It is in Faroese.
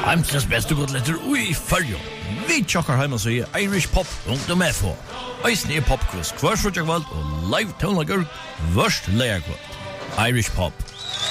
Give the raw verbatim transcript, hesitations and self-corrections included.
Heimsens beste godletter ui fyrjo. Vi tjokkar heim og sier Irish Pop rundt om F H. Eisne er popquiz hver frutjagvald og live tonlager vørst leierkvald. Irish Pop.